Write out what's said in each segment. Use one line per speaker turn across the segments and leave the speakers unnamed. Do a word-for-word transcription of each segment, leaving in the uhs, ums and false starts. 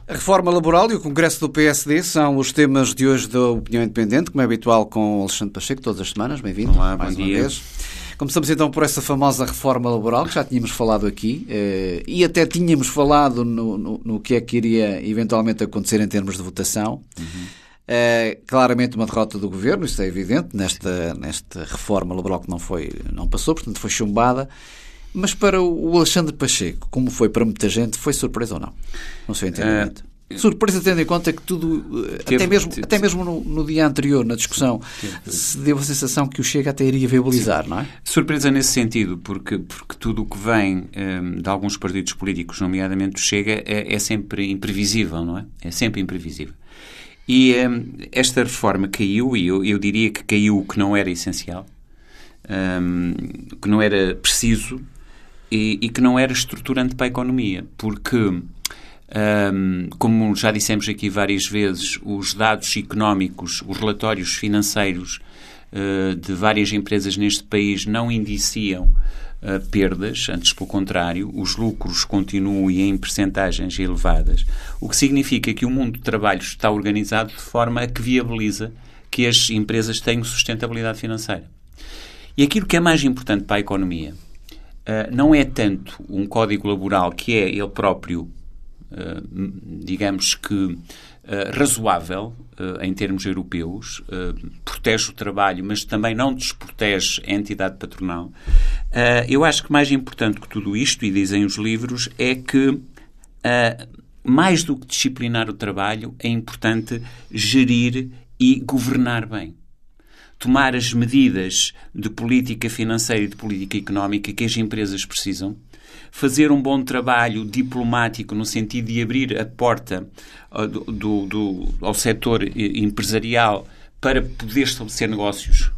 A reforma laboral e o Congresso do P S D são os temas de hoje da Opinião Independente, como é habitual com o Alexandre Pacheco, todas as semanas. Bem-vindo.
Olá,
mais
bom
uma
dia.
vez. Começamos então por essa famosa reforma laboral, que já tínhamos falado aqui, eh, e até tínhamos falado no, no, no que é que iria eventualmente acontecer em termos de votação. Uhum. Eh, claramente uma derrota do Governo, isso é evidente, nesta, nesta reforma laboral que não, foi, não passou, portanto foi chumbada. Mas para o Alexandre Pacheco, como foi para muita gente, foi surpresa ou não? No seu entendimento? Uh, surpresa tendo em conta que tudo, teve, até mesmo, teve, até mesmo no, no dia anterior, na discussão, teve, se deu a sensação que o Chega até iria viabilizar, sim. Não é?
Surpresa nesse sentido, porque, porque tudo o que vem um, de alguns partidos políticos, nomeadamente o Chega, é, é sempre imprevisível, não é? É sempre imprevisível. E um, esta reforma caiu, e eu, eu diria que caiu o que não era essencial, um, que não era preciso, E, e que não era estruturante para a economia, porque, um, como já dissemos aqui várias vezes, os dados económicos, os relatórios financeiros uh, de várias empresas neste país não indiciam uh, perdas, antes pelo contrário, os lucros continuam e em percentagens elevadas, o que significa que o mundo do trabalho está organizado de forma a que viabiliza que as empresas tenham sustentabilidade financeira. E aquilo que é mais importante para a economia Uh, não é tanto um código laboral que é ele próprio, uh, digamos que, uh, razoável uh, em termos europeus, uh, protege o trabalho, mas também não desprotege a entidade patronal. Uh, eu acho que mais importante que tudo isto, e dizem os livros, é que, uh, mais do que disciplinar o trabalho, é importante gerir e governar bem. Tomar as medidas de política financeira e de política económica que as empresas precisam, fazer um bom trabalho diplomático no sentido de abrir a porta do, do, do, ao setor empresarial para poder estabelecer negócios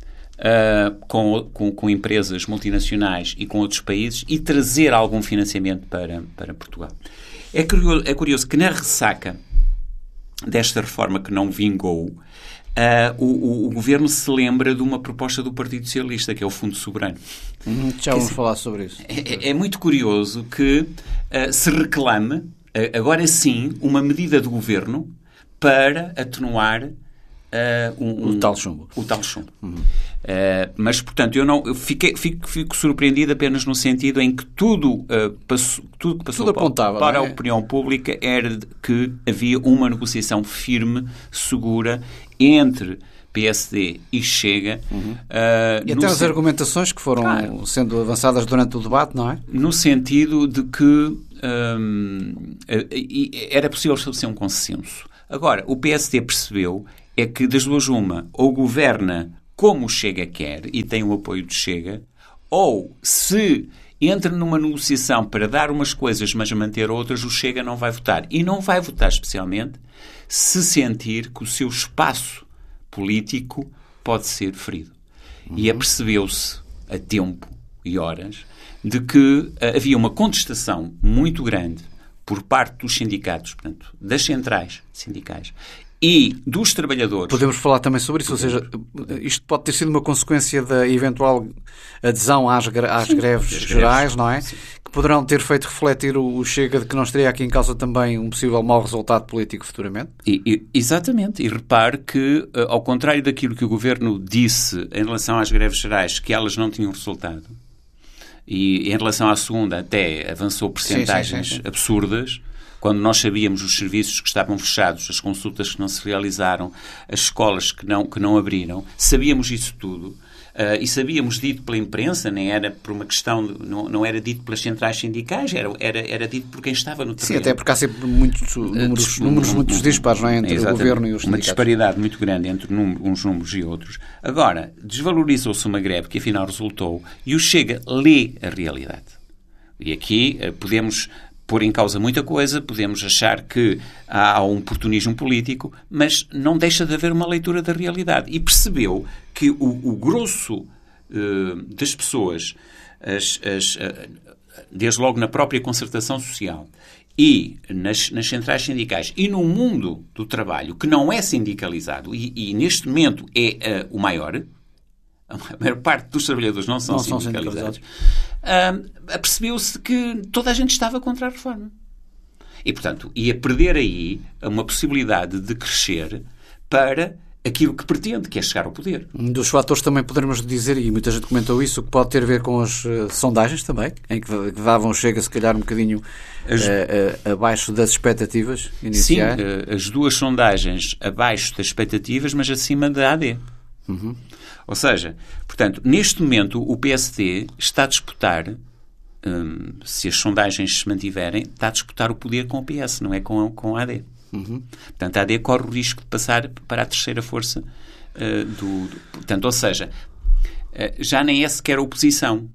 uh, com, com, com empresas multinacionais e com outros países e trazer algum financiamento para, para Portugal. É curioso, é curioso que na ressaca desta reforma que não vingou, Uh, o, o, o Governo se lembra de uma proposta do Partido Socialista, que é o Fundo Soberano.
Uhum, já vamos falar sobre isso.
É, é muito curioso que uh, se reclame, uh, agora sim, uma medida do Governo para atenuar uh, um, um,
o tal chumbo.
O tal chumbo. Uhum. Uh, mas, portanto, eu, não, eu fiquei, fico, fico surpreendido apenas no sentido em que tudo, uh, passou, tudo que passou
tudo apontava,
para, para
é?
a opinião pública era que havia uma negociação firme, segura, entre P S D e Chega.
Uhum. Uh, e até as sen... argumentações que foram claro. sendo avançadas durante o debate, não é?
No sentido de que um, era possível estabelecer um consenso. Agora, o P S D percebeu é que das duas uma, ou governa como o Chega quer e tem o apoio do Chega, ou se entra numa negociação para dar umas coisas mas manter outras, o Chega não vai votar. E não vai votar especialmente se sentir que o seu espaço político pode ser ferido. Uhum. E apercebeu-se a tempo e horas de que uh, havia uma contestação muito grande por parte dos sindicatos, portanto, das centrais sindicais, e dos trabalhadores.
Podemos falar também sobre isso, ou seja, isto pode ter sido uma consequência da eventual adesão às, às greves Sim, gerais, não é? Sim. Que poderão ter feito refletir o Chega de que não estaria aqui em causa também um possível mau resultado político futuramente?
E, e, exatamente. E repare que, ao contrário daquilo que o Governo disse em relação às greves gerais, que elas não tinham resultado, e em relação à segunda até avançou percentagens sim, sim, sim, sim. absurdas, quando nós sabíamos os serviços que estavam fechados, as consultas que não se realizaram, as escolas que não, que não abriram, sabíamos isso tudo. Uh, e sabíamos dito pela imprensa, nem era por uma questão, de, não, não era dito pelas centrais sindicais, era, era, era dito por quem estava no terreno.
Sim, até porque há sempre muitos números, uh, números muito dispares, não é? Entre o Governo e os sindicatos.
Uma disparidade muito grande entre uns números e outros. Agora, desvalorizou-se uma greve que afinal resultou e o Chega lê a realidade. E aqui uh, podemos pôr em causa muita coisa, podemos achar que há um oportunismo político, mas não deixa de haver uma leitura da realidade. E percebeu que o, o grosso uh, das pessoas, as, as, uh, desde logo na própria concertação social e nas, nas centrais sindicais e no mundo do trabalho, que não é sindicalizado e, e neste momento é uh, o maior, a maior parte dos trabalhadores não são, não sindicalizados, são sindicalizados. Uh, percebeu-se que toda a gente estava contra a reforma. E, portanto, ia perder aí uma possibilidade de crescer para aquilo que pretende, que é chegar ao poder.
Um dos fatores também poderemos dizer, e muita gente comentou isso, que pode ter a ver com as uh, sondagens também, em que, que davam o Chega, se calhar, um bocadinho as... uh, uh, abaixo das expectativas iniciais.
Sim, uh, as duas sondagens abaixo das expectativas, mas acima da A D.
Uhum.
Ou seja, portanto, neste momento o P S D está a disputar, um, se as sondagens se mantiverem, está a disputar o poder com o P S, não é com, com a A D.
Uhum.
Portanto, a AD corre o risco de passar para a terceira força uh, do, do... Portanto, ou seja, uh, já nem é sequer a oposição.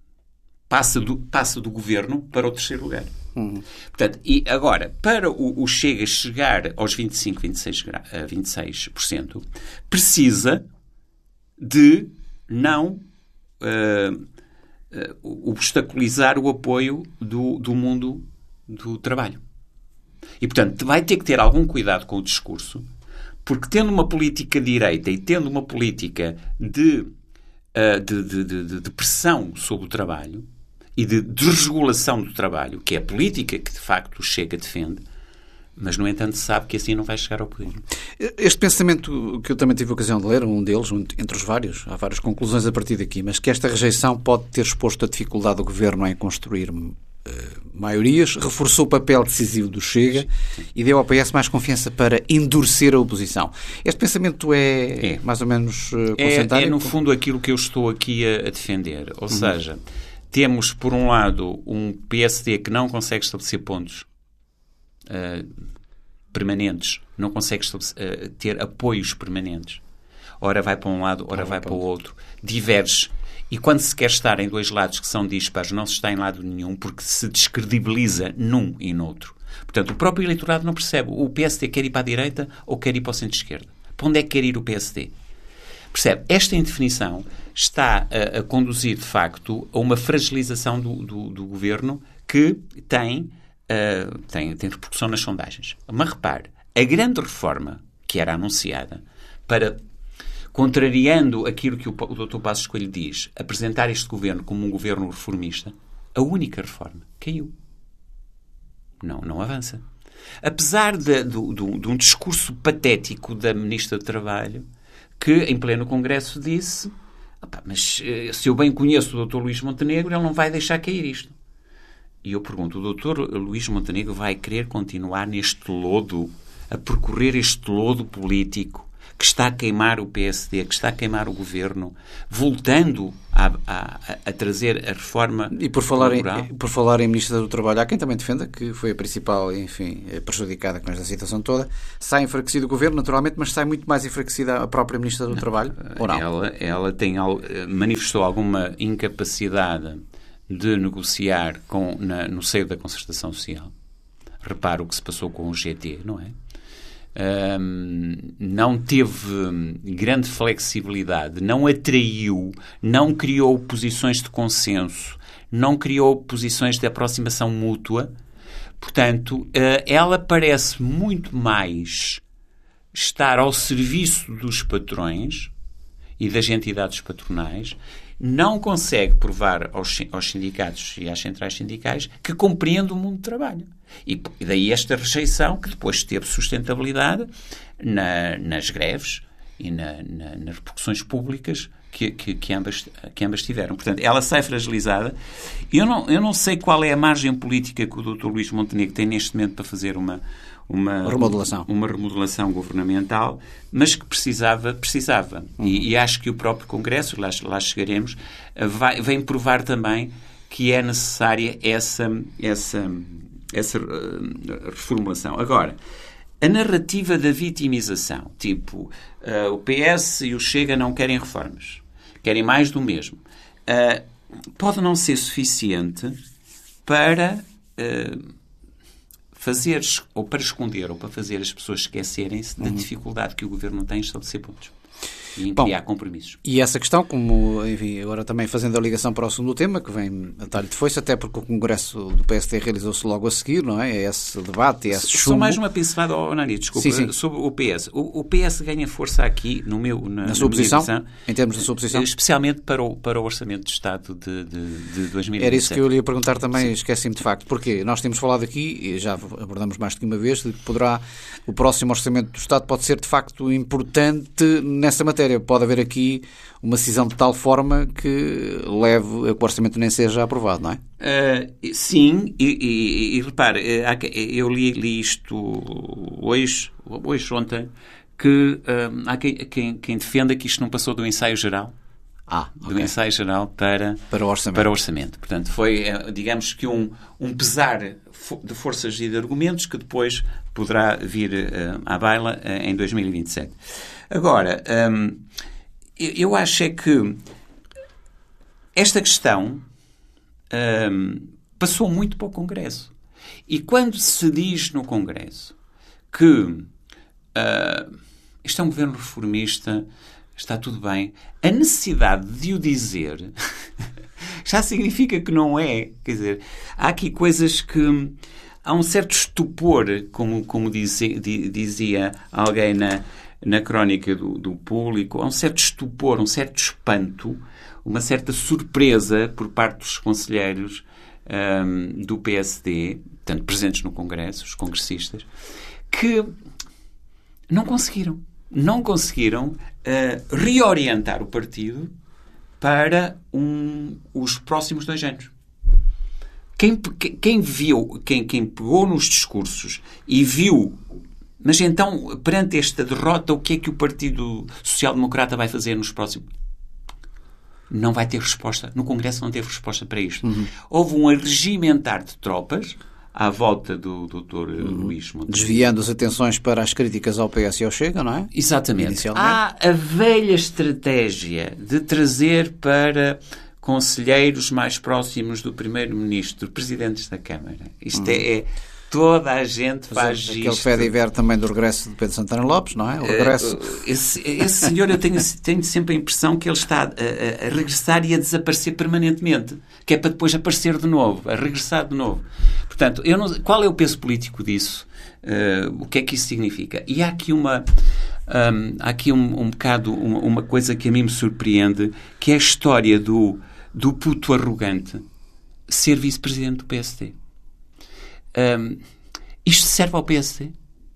Passa do, passa do governo para o terceiro lugar.
Uhum.
Portanto, e agora, para o, o Chega chegar aos vinte e cinco, vinte e seis, uh, vinte e seis por cento, precisa de não uh, uh, obstaculizar o apoio do, do mundo do trabalho. E, portanto, vai ter que ter algum cuidado com o discurso, porque tendo uma política de direita e tendo uma política de, uh, de, de, de, de pressão sobre o trabalho e de desregulação do trabalho, que é a política que, de facto, o Chega defende, mas, no entanto, sabe que assim não vai chegar ao poder.
Este pensamento que eu também tive a ocasião de ler, um deles, um, entre os vários, há várias conclusões a partir daqui, mas que esta rejeição pode ter exposto a dificuldade do governo em construir maiorias, reforçou o papel decisivo do Chega e deu ao P S mais confiança para endurecer a oposição. Este pensamento é, é. mais ou menos uh,
concentrado? É, é, no fundo, aquilo que eu estou aqui a, a defender. Ou uhum. seja, temos, por um lado, um P S D que não consegue estabelecer pontos uh, permanentes, não consegue uh, ter apoios permanentes. Ora vai para um lado, ora ah, vai para o outro. Diverge. E quando se quer estar em dois lados que são dispares, não se está em lado nenhum, porque se descredibiliza num e noutro. Portanto, o próprio eleitorado não percebe. O P S D quer ir para a direita ou quer ir para o centro-esquerda. Para onde é que quer ir o P S D? Percebe? Esta indefinição está a, a conduzir, de facto, a uma fragilização do, do, do governo que tem, uh, tem, tem repercussão nas sondagens. Mas repare, a grande reforma que era anunciada para... contrariando aquilo que o doutor Passos Coelho diz, apresentar este governo como um governo reformista, a única reforma caiu. Não, não avança. Apesar de, de, de, de um discurso patético da Ministra do Trabalho, que em pleno Congresso disse, mas se eu bem conheço o doutor Luís Montenegro, ele não vai deixar cair isto. E eu pergunto, o doutor Luís Montenegro vai querer continuar neste lodo, a percorrer este lodo político, que está a queimar o P S D, que está a queimar o governo, voltando a, a, a trazer a reforma
e por falar laboral. Em, por falar em Ministra do Trabalho, há quem também defenda que foi a principal, enfim, prejudicada com esta situação toda. Sai enfraquecido o governo, naturalmente, mas sai muito mais enfraquecida a própria Ministra do não, Trabalho, ou não?
Ela, ela tem, manifestou alguma incapacidade de negociar com, na, no seio da concertação social. Repara o que se passou com o G T, não é? Um, não teve grande flexibilidade, não atraiu, não criou posições de consenso, não criou posições de aproximação mútua. Portanto, uh, ela parece muito mais estar ao serviço dos patrões e das entidades patronais, não consegue provar aos, aos sindicatos e às centrais sindicais que compreende o mundo do trabalho. E daí esta rejeição que depois teve sustentabilidade na, nas greves e na, na, nas repercussões públicas que, que, que, ambas, que ambas tiveram. Portanto, ela sai fragilizada. Eu não, eu não sei qual é a margem política que o doutor Luís Montenegro tem neste momento para fazer uma, uma,
remodelação.
uma remodelação governamental, mas que precisava. precisava. Uhum. E, e acho que o próprio Congresso, lá, lá chegaremos, vai, vem provar também que é necessária essa... essa essa uh, reformulação. Agora, a narrativa da vitimização, tipo, uh, o P S e o Chega não querem reformas, querem mais do mesmo, uh, pode não ser suficiente para uh, fazer, ou para esconder, ou para fazer as pessoas esquecerem-se da dificuldade que o governo tem em estabelecer pontos. e em
Bom,
criar compromissos.
E essa questão, como, enfim, agora também fazendo a ligação para o segundo tema, que vem a talho de foice, até porque o Congresso do P S D realizou-se logo a seguir, não é? É esse debate, é esse chumbo.
Só mais uma pincelada, oh, Nani, desculpa, sim, sim. sobre o P S. O, o P S ganha força aqui, no meu, na,
na sua
na
posição,
visão,
em termos da sua posição?
Especialmente para o, para o Orçamento de Estado de, de, de dois mil e vinte e sete.
Era isso que eu lhe ia perguntar também, esqueci-me de facto. Porquê? Nós temos falado aqui, e já abordamos mais do que uma vez, de que poderá, o próximo Orçamento do Estado pode ser de facto importante nessa matéria. Pode haver aqui uma decisão de tal forma que leve a que o orçamento nem seja aprovado, não é?
Uh, sim, e, e, e repare, eu li, li isto hoje, hoje, ontem, que uh, há quem, quem, quem defenda que isto não passou do ensaio geral.
Ah, okay.
Do ensaio geral para,
para, o orçamento.
para o orçamento. Portanto, foi, digamos que um, um pesar de forças e de argumentos que depois poderá vir uh, à baila uh, em dois mil e vinte e sete. Agora, um, eu acho é que esta questão um, passou muito para o Congresso. E quando se diz no Congresso que uh, isto é um governo reformista, está tudo bem, a necessidade de o dizer já significa que não é. Quer dizer, há aqui coisas que... Há um certo estupor, como, como dizia, dizia alguém na, na crónica do, do Público, há um certo estupor, um certo espanto, uma certa surpresa por parte dos conselheiros um, do P S D, portanto, presentes no Congresso, os congressistas, que não conseguiram. Não conseguiram uh, reorientar o partido para um, os próximos dois anos. Quem, quem viu, quem, quem pegou nos discursos e viu, mas então, perante esta derrota, o que é que o Partido Social Democrata vai fazer nos próximos? Não vai ter resposta. No Congresso não teve resposta para isto. Uhum. Houve um arregimentar de tropas à volta do doutor Uhum. Luís Montenegro.
Desviando as atenções para as críticas ao P S e ao Chega, não é?
Exatamente. Há a velha estratégia de trazer para conselheiros mais próximos do Primeiro-Ministro, presidentes da Câmara. Isto hum. é, é... Toda a gente faz isto.
Aquele fé de ver também do regresso de Pedro Santana Lopes, não é? O regresso...
Uh, esse, esse senhor, eu tenho, tenho sempre a impressão que ele está a, a, a regressar e a desaparecer permanentemente. Que é para depois aparecer de novo, a regressar de novo. Portanto, eu não, qual é o peso político disso? Uh, o que é que isso significa? E há aqui uma... Um, há aqui um, um bocado uma, uma coisa que a mim me surpreende, que é a história do do puto arrogante ser vice-presidente do P S D. Um, isto serve ao P S D?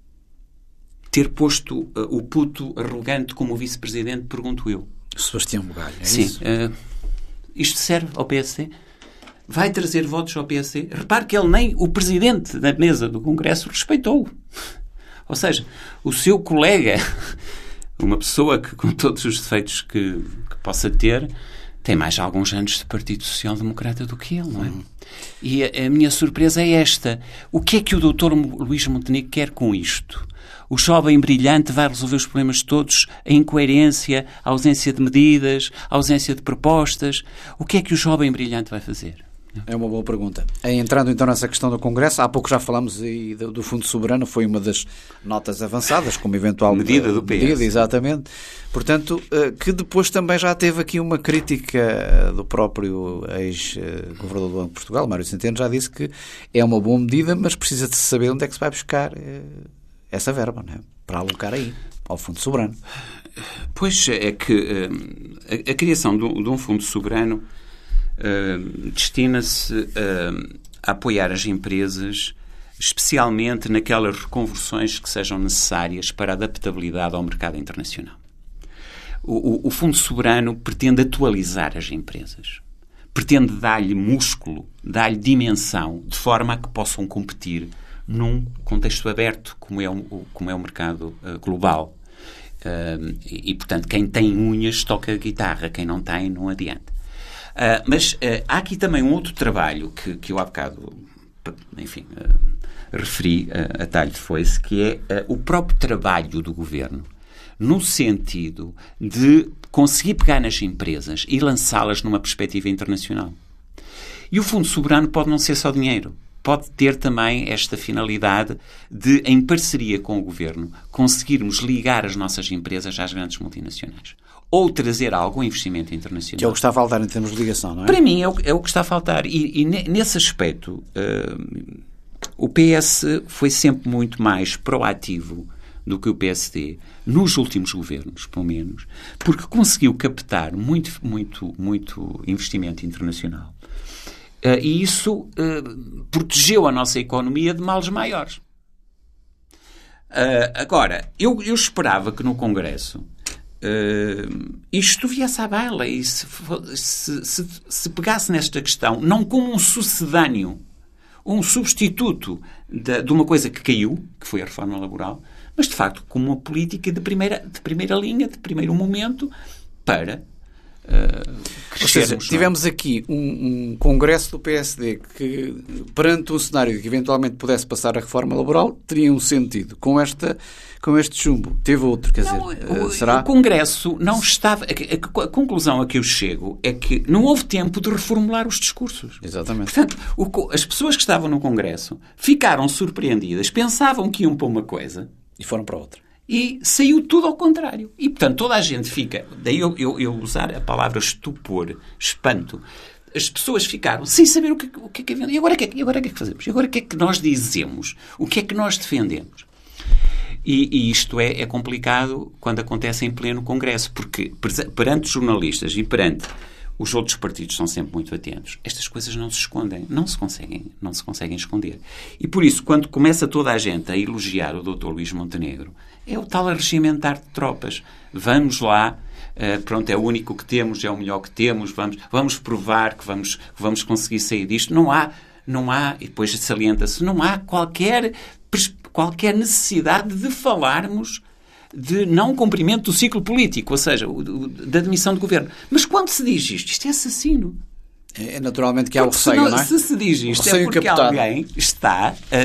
Ter posto uh, o puto arrogante como vice-presidente, pergunto eu.
Sebastião Bugalho, é
Sim,
isso?
Uh, isto serve ao P S D? Vai trazer votos ao P S D? Repare que ele nem o presidente da mesa do Congresso respeitou. Ou seja, o seu colega, uma pessoa que, com todos os defeitos que, que possa ter, tem mais alguns anos de Partido Social Democrata do que ele, não é? Uhum. E a, a minha surpresa é esta. O que é que o doutor Luís Montenegro quer com isto? O jovem brilhante vai resolver os problemas todos, a incoerência, a ausência de medidas, a ausência de propostas. O que é que o jovem brilhante vai fazer?
É uma boa pergunta. Entrando então nessa questão do Congresso, há pouco já falamos aí do Fundo Soberano, foi uma das notas avançadas, como eventual
medida do P S.
Medida, exatamente. Portanto, que depois também já teve aqui uma crítica do próprio ex-governador do Banco de Portugal, Mário Centeno, já disse que é uma boa medida, mas precisa de se saber onde é que se vai buscar essa verba, não é? Para alocar aí, ao Fundo Soberano.
Pois é que a, a criação de um, de um Fundo Soberano Uh, destina-se uh, a apoiar as empresas, especialmente naquelas reconversões que sejam necessárias para a adaptabilidade ao mercado internacional. O, o, o Fundo Soberano pretende atualizar as empresas, pretende dar-lhe músculo, dar-lhe dimensão, de forma a que possam competir num contexto aberto, como é o, como é o mercado uh, global. Uh, e, e, portanto, quem tem unhas toca a guitarra, quem não tem, não adianta. Uh, mas uh, há aqui também um outro trabalho que, que eu há bocado, enfim, uh, referi uh, a talho de foice, que é uh, o próprio trabalho do governo, no sentido de conseguir pegar nas empresas e lançá-las numa perspectiva internacional. E o Fundo Soberano pode não ser só dinheiro, pode ter também esta finalidade de, em parceria com o Governo, conseguirmos ligar as nossas empresas às grandes multinacionais. Ou trazer algum investimento internacional.
Que é o que está a faltar em termos de ligação, não é?
Para mim é o, é o que está a faltar. E, e nesse aspecto, uh, o P S foi sempre muito mais proativo do que o P S D, nos últimos governos, pelo menos, porque conseguiu captar muito, muito, muito investimento internacional. Uh, e isso uh, protegeu a nossa economia de males maiores. Uh, agora, eu, eu esperava que no Congresso Uh, isto viesse à baila e se, se, se, se pegasse nesta questão não como um sucedâneo, um substituto de, de uma coisa que caiu, que foi a reforma laboral, mas de facto como uma política de primeira, de primeira linha, de primeiro momento, para uh, crescermos.
Ou seja, tivemos aqui um, um congresso do P S D que, perante um cenário de que eventualmente pudesse passar a reforma laboral, teria um sentido. Com esta Com este chumbo, teve outro, quer
não,
dizer,
o,
será?
O Congresso não estava... A, a, a conclusão a que eu chego é que não houve tempo de reformular os discursos.
Exatamente.
Portanto, o, as pessoas que estavam no Congresso ficaram surpreendidas, pensavam que iam para uma coisa...
E foram para outra.
E saiu tudo ao contrário. E, portanto, toda a gente fica... Daí eu, eu, eu usar a palavra estupor, espanto. As pessoas ficaram sem saber o que, o que é que havia. E agora o que, é, e agora o que é que fazemos? E agora o que é que nós dizemos? O que é que nós defendemos? E, e isto é, é complicado quando acontece em pleno Congresso, porque perante os jornalistas e perante os outros partidos são sempre muito atentos. Estas coisas não se escondem, não se conseguem, não se conseguem esconder. E por isso, quando começa toda a gente a elogiar o doutor Luís Montenegro, é o tal arregimentar de tropas. Vamos lá, uh, pronto, é o único que temos, é o melhor que temos, vamos, vamos provar que vamos, que vamos conseguir sair disto. Não há, não há, e depois salienta-se, não há qualquer qualquer necessidade de falarmos de não cumprimento do ciclo político, ou seja, o, o, da demissão do governo. Mas quando se diz isto, isto é assassino.
É naturalmente que há o receio,
não,
não é?
Se se diz isto é porque captado. Alguém está, a, a,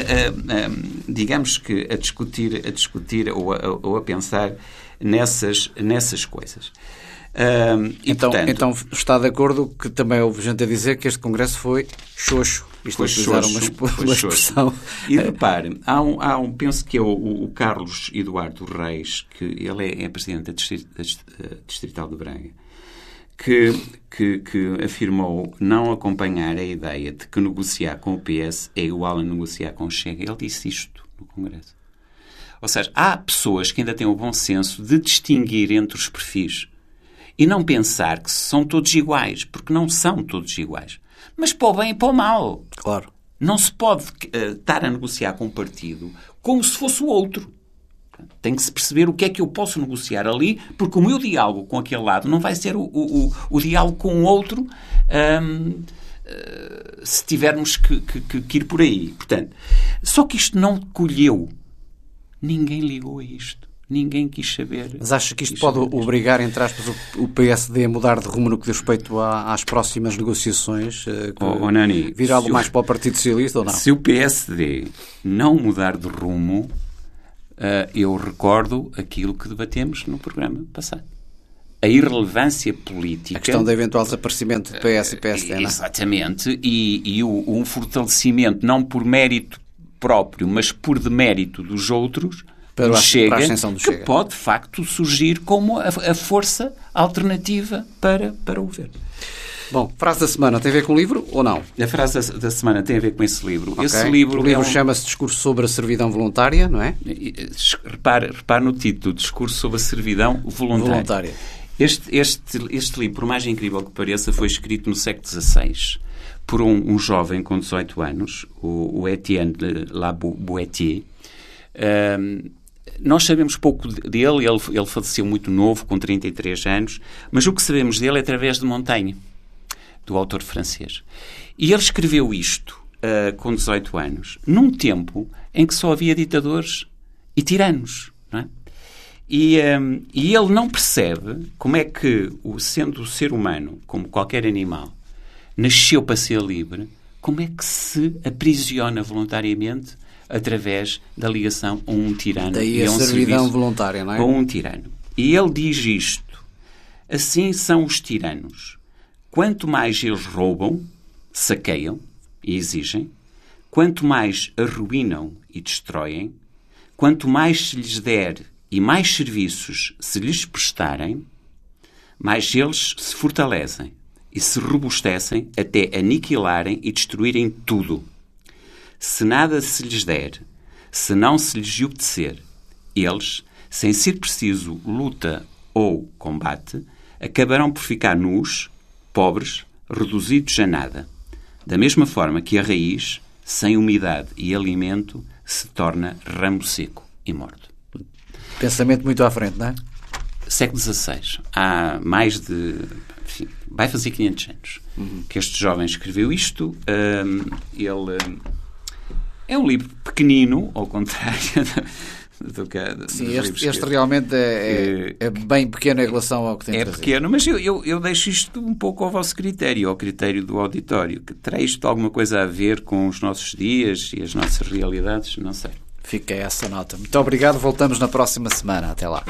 a, digamos que, a discutir, a discutir ou a, ou a pensar nessas, nessas coisas. Um, e,
então,
portanto,
então está de acordo que também houve gente a dizer que este Congresso foi xoxo. Isto
foi xoxo,
uma,
foi
uma
expressão. E repare, há um, há um, penso que é o, o Carlos Eduardo Reis, que ele é, é presidente da Distrital de Braga, que, que, que afirmou não acompanhar a ideia de que negociar com o P S é igual a negociar com o Chega. Ele disse isto no Congresso. Ou seja, há pessoas que ainda têm o bom senso de distinguir entre os perfis e não pensar que são todos iguais, porque não são todos iguais. Mas para o bem e para o mal.
Claro.
Não se pode uh, estar a negociar com um partido como se fosse o outro. Tem que se perceber o que é que eu posso negociar ali, porque o meu diálogo com aquele lado não vai ser o, o, o, o diálogo com o outro um, uh, se tivermos que, que, que ir por aí. Portanto, só que isto não colheu. Ninguém ligou a isto. Ninguém quis saber.
Mas acha que isto pode obrigar, entre aspas, o P S D a mudar de rumo no que diz respeito às próximas negociações?
Oh, oh, Nani,
vir algo
o,
mais para o Partido Socialista ou não?
Se o P S D não mudar de rumo, uh, eu recordo aquilo que debatemos no programa passado. A irrelevância política...
A questão do eventual desaparecimento do P S e P S D,
uh,
não é?
Exatamente. E, e o, um fortalecimento, não por mérito próprio, mas por demérito dos outros...
Para a,
Chega,
para a ascensão do
que
Chega.
Pode, de facto, surgir como a, a força alternativa para, para o governo.
Bom, frase da semana tem a ver com o livro ou não?
A frase da, da semana tem a ver com esse livro.
Okay.
Esse livro
o livro
é um...
chama-se Discurso sobre a Servidão Voluntária, não é?
Repare, repare no título, Discurso sobre a Servidão Voluntária.
Voluntária.
Este, este, este livro, por mais incrível que pareça, foi escrito no século dezasseis por um, um jovem com dezoito anos, o, o Etienne Laboutier. Um, Nós sabemos pouco dele, ele, ele faleceu muito novo, com trinta e três anos, mas o que sabemos dele é através de Montaigne, do autor francês. E ele escreveu isto uh, com dezoito anos, num tempo em que só havia ditadores e tiranos, não é? E, um, e ele não percebe como é que, o, sendo o ser humano, como qualquer animal, nasceu para ser livre, como é que se aprisiona voluntariamente através da ligação a um tirano.
Daí a
é um
servidão voluntária, não é?
A um tirano. E ele diz isto. Assim são os tiranos. Quanto mais eles roubam, saqueiam e exigem, quanto mais arruinam e destroem, quanto mais se lhes der e mais serviços se lhes prestarem, mais eles se fortalecem e se robustecem até aniquilarem e destruírem tudo. Se nada se lhes der, se não se lhes obedecer, eles, sem ser preciso luta ou combate, acabarão por ficar nus, pobres, reduzidos a nada. Da mesma forma que a raiz, sem umidade e alimento, se torna ramo seco e morto.
Pensamento muito à frente, não é?
Século dezasseis. Há mais de... Enfim, vai fazer quinhentos anos uhum. que este jovem escreveu isto. Um, ele... Um, é um livro pequenino, ao contrário do que...
Sim, este, este realmente é, é, é bem pequeno em relação ao que tem
É
trazido.
pequeno, mas eu, eu, eu deixo isto um pouco ao vosso critério, ao critério do auditório, que terá isto alguma coisa a ver com os nossos dias e as nossas realidades, não sei.
Fica essa nota. Muito obrigado, voltamos na próxima semana. Até lá.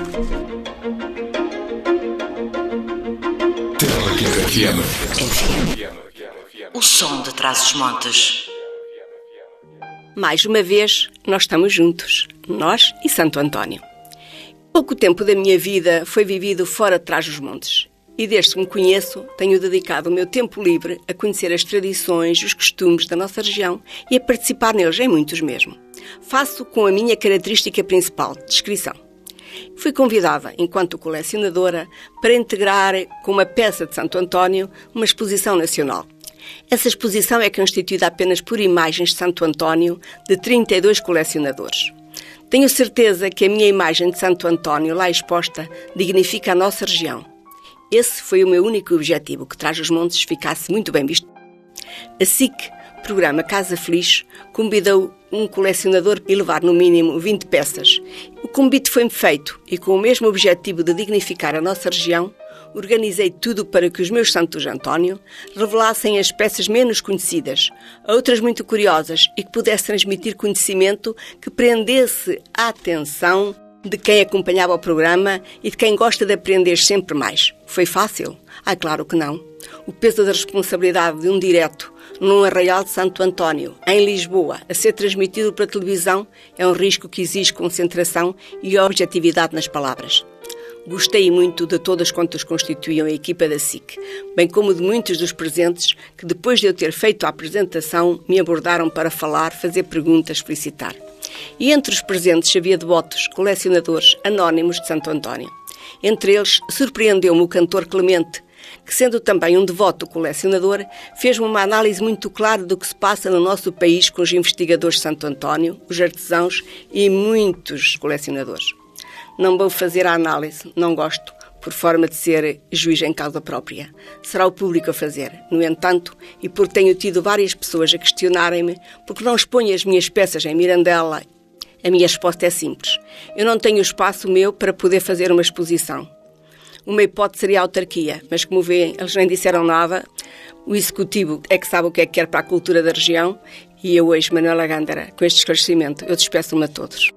O som de Trás-os-Montes.
Mais uma vez, nós estamos juntos, nós e Santo António. Pouco tempo da minha vida foi vivido fora de Trás-os-Montes. E desde que me conheço, tenho dedicado o meu tempo livre a conhecer as tradições e os costumes da nossa região e a participar neles, em muitos mesmo. Faço com a minha característica principal, descrição. Fui convidada, enquanto colecionadora, para integrar com uma peça de Santo António uma exposição nacional. Essa exposição é constituída apenas por imagens de Santo António de trinta e dois colecionadores. Tenho certeza que a minha imagem de Santo António lá exposta dignifica a nossa região. Esse foi o meu único objetivo, que Trás-os-Montes ficasse muito bem visto. A S I C, programa Casa Feliz, convidou um colecionador a levar no mínimo vinte peças. O convite foi-me feito e, com o mesmo objetivo de dignificar a nossa região, organizei tudo para que os meus Santos António revelassem as peças menos conhecidas, outras muito curiosas e que pudesse transmitir conhecimento que prendesse a atenção de quem acompanhava o programa e de quem gosta de aprender sempre mais. Foi fácil? Ah, claro que não. O peso da responsabilidade de um direto num arraial de Santo António, em Lisboa, a ser transmitido para televisão, é um risco que exige concentração e objetividade nas palavras. Gostei muito de todas quantas constituíam a equipa da S I C, bem como de muitos dos presentes que, depois de eu ter feito a apresentação, me abordaram para falar, fazer perguntas, felicitar. E entre os presentes havia devotos, colecionadores anónimos de Santo António. Entre eles, surpreendeu-me o cantor Clemente, que, sendo também um devoto colecionador, fez-me uma análise muito clara do que se passa no nosso país com os investigadores de Santo António, os artesãos e muitos colecionadores. Não vou fazer a análise, não gosto, por forma de ser juiz em causa própria. Será o público a fazer. No entanto, e porque tenho tido várias pessoas a questionarem-me porque não exponho as minhas peças em Mirandela, a minha resposta é simples. Eu não tenho espaço meu para poder fazer uma exposição. Uma hipótese seria a autarquia, mas como vêem, eles nem disseram nada. O executivo é que sabe o que é que quer para a cultura da região e eu hoje, Manuela Gândara, com este esclarecimento, eu despeço-me a todos.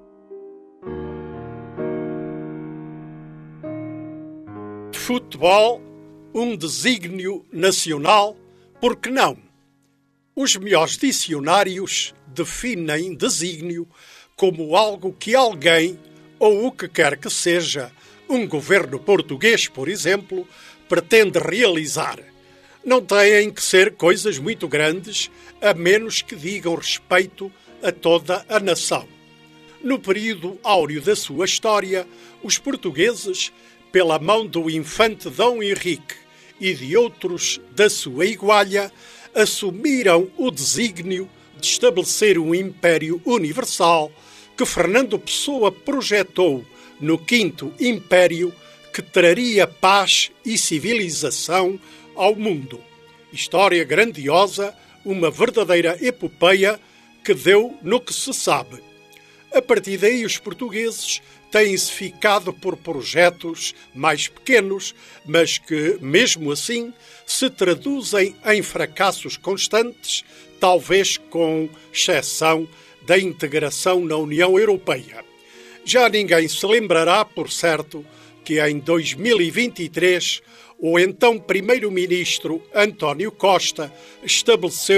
Futebol, um desígnio nacional, por que não? Os melhores dicionários definem desígnio como algo que alguém, ou o que quer que seja, um governo português, por exemplo, pretende realizar. Não têm que ser coisas muito grandes, a menos que digam respeito a toda a nação. No período áureo da sua história, os portugueses, pela mão do infante Dom Henrique e de outros da sua igualha, assumiram o desígnio de estabelecer um império universal que Fernando Pessoa projetou no Quinto Império, que traria paz e civilização ao mundo. História grandiosa, uma verdadeira epopeia que deu no que se sabe. A partir daí, os portugueses têm-se ficado por projetos mais pequenos, mas que, mesmo assim, se traduzem em fracassos constantes, talvez com exceção da integração na União Europeia. Já ninguém se lembrará, por certo, que em dois mil e vinte e três o então primeiro-ministro António Costa estabeleceu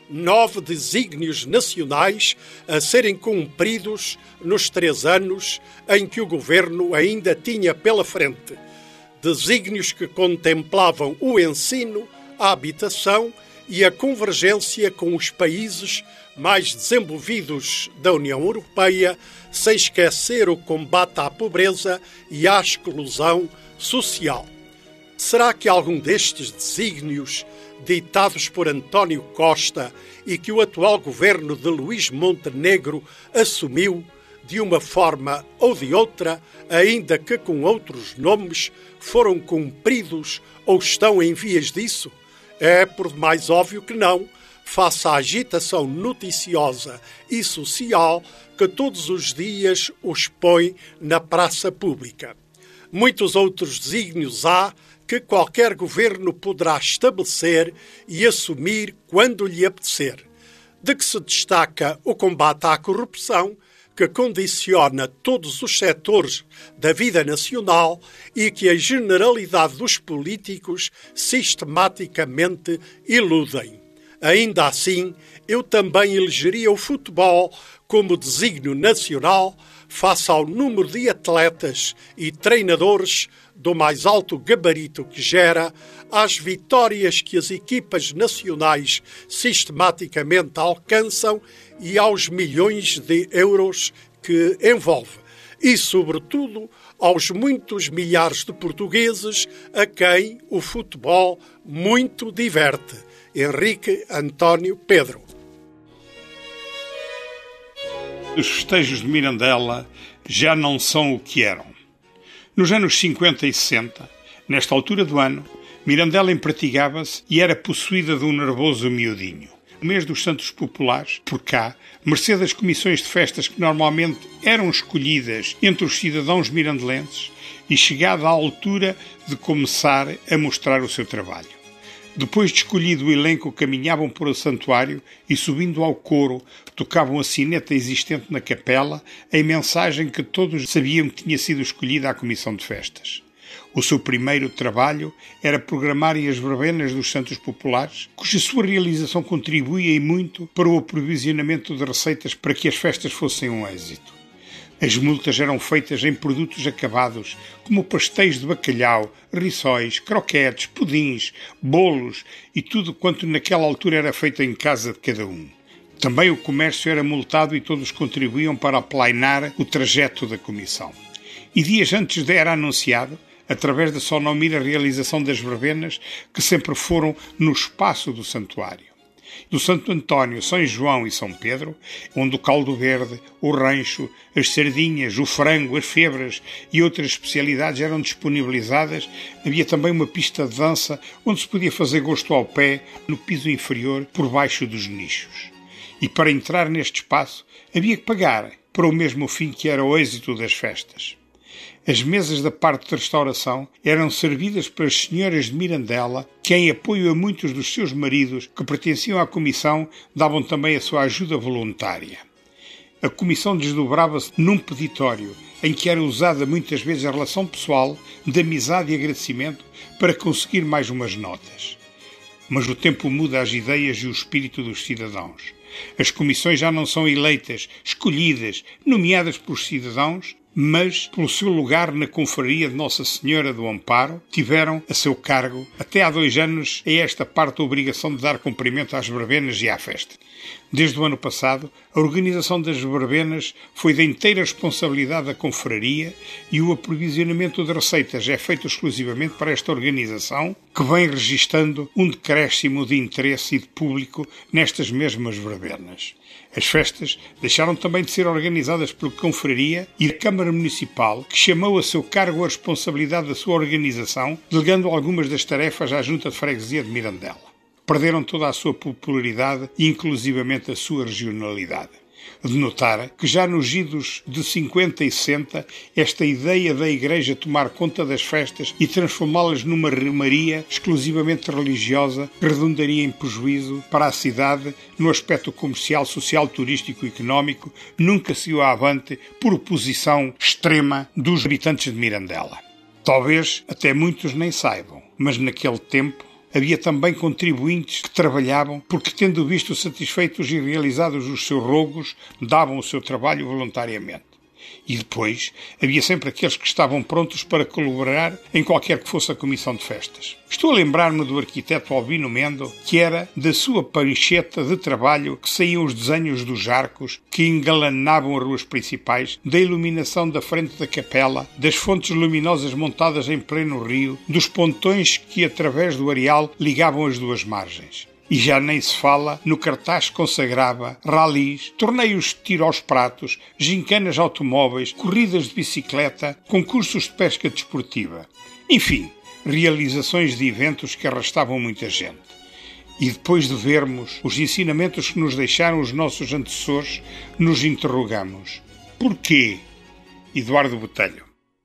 nove desígnios nacionais a serem cumpridos nos três anos em que o governo ainda tinha pela frente. Desígnios que contemplavam o ensino, a habitação e a convergência com os países mais desenvolvidos da União Europeia, sem esquecer o combate à pobreza e à exclusão social. Será que algum destes desígnios, ditados por António Costa e que o atual governo de Luís Montenegro assumiu, de uma forma ou de outra, ainda que com outros nomes, foram cumpridos ou estão em vias disso? É por demais óbvio que não, face à agitação noticiosa e social que todos os dias os põe na praça pública. Muitos outros desígnios há que qualquer governo poderá estabelecer e assumir quando lhe apetecer. De que se destaca o combate à corrupção, que condiciona todos os setores da vida nacional e que a generalidade dos políticos sistematicamente iludem. Ainda assim, eu também elegeria o futebol como desígnio nacional face ao número de atletas e treinadores do mais alto gabarito que gera, às vitórias que as equipas nacionais sistematicamente alcançam e aos milhões de euros que envolve. E, sobretudo, aos muitos milhares de portugueses a quem o futebol muito diverte. Henrique António Pedro.
Os festejos de Mirandela já não são o que eram. Nos anos cinquenta e sessenta, nesta altura do ano, Mirandela empratigava-se e era possuída de um nervoso miudinho. No mês dos Santos Populares, por cá, mercê das comissões de festas que normalmente eram escolhidas entre os cidadãos mirandelenses e chegada à altura de começar a mostrar o seu trabalho. Depois de escolhido o elenco, caminhavam por o santuário e, subindo ao coro, tocavam a sineta existente na capela, em mensagem que todos sabiam que tinha sido escolhida à comissão de festas. O seu primeiro trabalho era programarem as verbenas dos Santos Populares, cuja sua realização contribuía e muito para o aprovisionamento de receitas para que as festas fossem um êxito. As multas eram feitas em produtos acabados, como pastéis de bacalhau, rissóis, croquetes, pudins, bolos e tudo quanto naquela altura era feito em casa de cada um. Também o comércio era multado e todos contribuíam para aplainar o trajeto da comissão. E dias antes era anunciado, através da sonomira realização das verbenas, que sempre foram no espaço do santuário. Do Santo António, São João e São Pedro, onde o caldo verde, o rancho, as sardinhas, o frango, as febras e outras especialidades eram disponibilizadas, havia também uma pista de dança onde se podia fazer gosto ao pé, no piso inferior, por baixo dos nichos. E para entrar neste espaço havia que pagar, para o mesmo fim que era o êxito das festas. As mesas da parte de restauração eram servidas pelas senhoras de Mirandela, que, em apoio a muitos dos seus maridos que pertenciam à comissão, davam também a sua ajuda voluntária. A comissão desdobrava-se num peditório, em que era usada muitas vezes a relação pessoal, de amizade e agradecimento, para conseguir mais umas notas. Mas o tempo muda as ideias e o espírito dos cidadãos. As comissões já não são eleitas, escolhidas, nomeadas pelos cidadãos, mas, pelo seu lugar na confraria de Nossa Senhora do Amparo, tiveram a seu cargo, até há dois anos, a esta parte a obrigação de dar cumprimento às verbenas e à festa. Desde o ano passado, a organização das verbenas foi da inteira responsabilidade da confraria e o aprovisionamento de receitas é feito exclusivamente para esta organização, que vem registando um decréscimo de interesse e de público nestas mesmas verbenas. As festas deixaram também de ser organizadas pela confraria e a Câmara Municipal, que chamou a seu cargo a responsabilidade da sua organização, delegando algumas das tarefas à Junta de Freguesia de Mirandela. Perderam toda a sua popularidade e inclusivamente a sua regionalidade. De notar que já nos idos de cinquenta e sessenta, esta ideia da Igreja tomar conta das festas e transformá-las numa romaria exclusivamente religiosa redundaria em prejuízo para a cidade no aspecto comercial, social, turístico e económico, nunca seguiu avante por oposição extrema dos habitantes de Mirandela. Talvez até muitos nem saibam, mas naquele tempo havia também contribuintes que trabalhavam porque, tendo visto satisfeitos e realizados os seus rogos, davam o seu trabalho voluntariamente. E depois havia sempre aqueles que estavam prontos para colaborar em qualquer que fosse a comissão de festas. Estou a lembrar-me do arquiteto Albino Mendo, que era da sua prancheta de trabalho que saíam os desenhos dos arcos que engalanavam as ruas principais, da iluminação da frente da capela, das fontes luminosas montadas em pleno rio, dos pontões que através do areal ligavam as duas margens. E já nem se fala no cartaz que consagrava ralis, torneios de tiro aos pratos, gincanas automóveis, corridas de bicicleta, concursos de pesca desportiva. Enfim, realizações de eventos que arrastavam muita gente. E depois de vermos os ensinamentos que nos deixaram os nossos antecessores, nos interrogamos: porquê? Eduardo Botelho.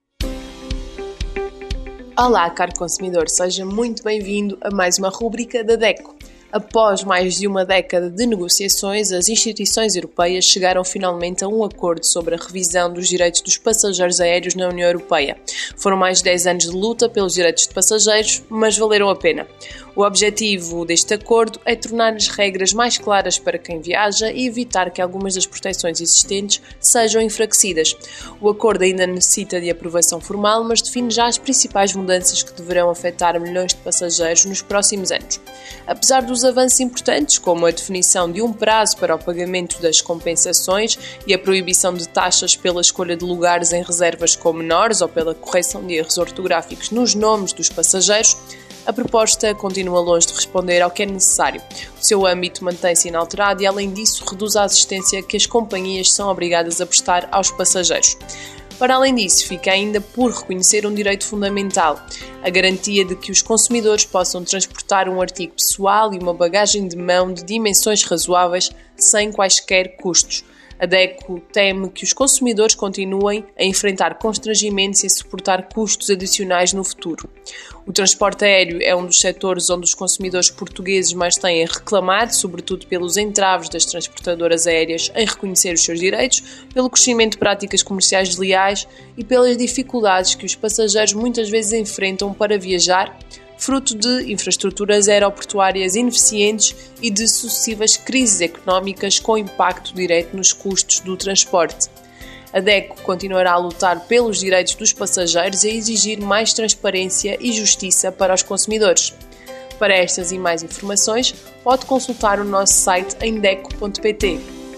Olá, caro consumidor, seja muito bem-vindo a mais uma rúbrica da DECO. Após mais de uma década de negociações, as instituições europeias chegaram finalmente a um acordo sobre a revisão dos direitos dos passageiros aéreos na União Europeia. Foram mais de dez anos de luta pelos direitos de passageiros, mas valeram a pena. O objetivo deste acordo é tornar as regras mais claras para quem viaja e evitar que algumas das proteções existentes sejam enfraquecidas. O acordo ainda necessita de aprovação formal, mas define já as principais mudanças que deverão afetar milhões de passageiros nos próximos anos. Apesar dos avanços importantes, como a definição de um prazo para o pagamento das compensações e a proibição de taxas pela escolha de lugares em reservas com menores ou pela correção de erros ortográficos nos nomes dos passageiros, a proposta continua longe de responder ao que é necessário. O seu âmbito mantém-se inalterado e, além disso, reduz a assistência que as companhias são obrigadas a prestar aos passageiros. Para além disso, fica ainda por reconhecer um direito fundamental, a garantia de que os consumidores possam transportar um artigo pessoal e uma bagagem de mão de dimensões razoáveis sem quaisquer custos. A DECO teme que os consumidores continuem a enfrentar constrangimentos e a suportar custos adicionais no futuro. O transporte aéreo é um dos setores onde os consumidores portugueses mais têm reclamado, sobretudo pelos entraves das transportadoras aéreas em reconhecer os seus direitos, pelo crescimento de práticas comerciais desleais e pelas dificuldades que os passageiros muitas vezes enfrentam para viajar, fruto de infraestruturas aeroportuárias ineficientes e de sucessivas crises económicas com impacto direto nos custos do transporte. A DECO continuará a lutar pelos direitos dos passageiros e a exigir mais transparência e justiça para os consumidores. Para estas e mais informações, pode consultar o nosso site em deco ponto pt.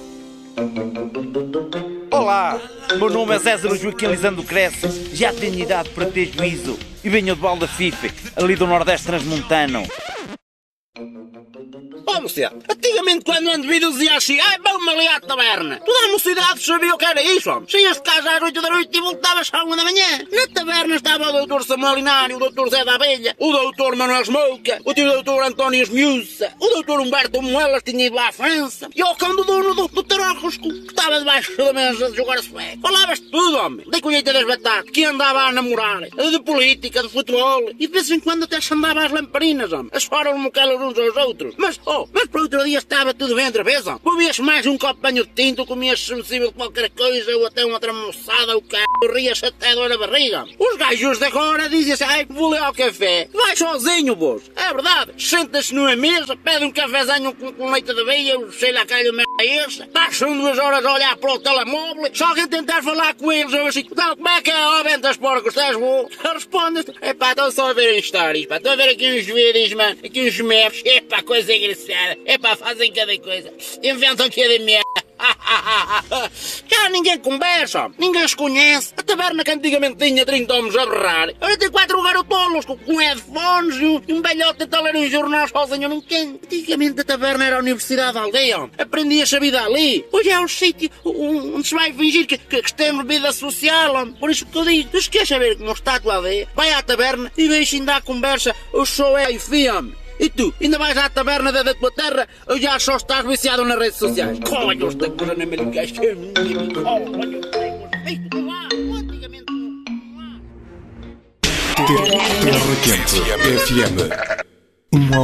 Olá, meu nome é César Joaquim Lisandro Cresce, já tenho idade para ter juízo e venho de Baldafife, ali do Nordeste Transmontano.
Ó, moça, antigamente quando ando vi dizia assim: ai, vamos ali à taberna. Toda a mocidade sabia o que era isso, homem. Saías de casa às oito da noite e voltavas à uma da manhã. Na taberna estava o doutor Samuel Inário, o doutor Zé da Abelha, o doutor Manuel Smouca, o tio doutor António Esmiúça, o doutor Humberto Moelas tinha ido à França, e ao cão do dono do, do Tarocosco, que estava debaixo da mesa de jogar a sueco. Falavas de tudo, homem. Da colheita das batatas, que andava a namorar, de política, de futebol, e de vez em quando até se andava às lamparinas, homem. As fora os moquelas uns aos outros. Mas, oh, mas para outro dia estava tudo bem outra vez, ó. Bebias mais um copo de banho de tinto, comias sensível de qualquer coisa, ou até uma tramoçada, o c***, rias até dor na barriga. Os gajos de agora dizem assim: ai, vou ler ao café. Vai sozinho, vos. É verdade. Sentas-se numa mesa, pede um cafezinho com, com leite de aveia, sei lá, calho merda é essa. Passam duas horas a olhar para o telemóvel. Se alguém tentar falar com eles, eu assim: então, como é que é, ó, ventas porcos, estás bom? Respondes: é pá, estou só a ver histórias, pá, estou a ver aqui uns vídeos, mano, aqui uns memes, é pá, coisa engraçada. É pá, fazem cada coisa. Inventam cada merda. Já ninguém conversa, ninguém se conhece. A taberna que antigamente tinha trinta homens a berrar, agora tem quatro garotolos com, com headphones e um, um velhote a ler um jornal sozinho num canto. Antigamente a taberna era a universidade da aldeia. Aprendias a vida ali. Hoje é um sítio onde se vai fingir que, que, que tem vida social. Por isso que eu digo: tu se queres saber como está a tua aldeia, vai à taberna e deixa ainda a conversa. Eu sou é e fiam. E tu, ainda vais à taberna da, da tua terra ou já só estás viciado nas redes sociais? Olha, esta coisa na minha caixa. Olha,
Terra Quente F M.